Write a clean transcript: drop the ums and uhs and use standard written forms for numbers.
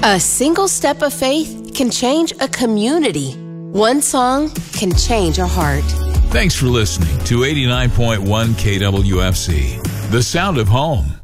A single step of faith can change a community. One song can change a heart. Thanks for listening to 89.1 KWFC, the sound of home.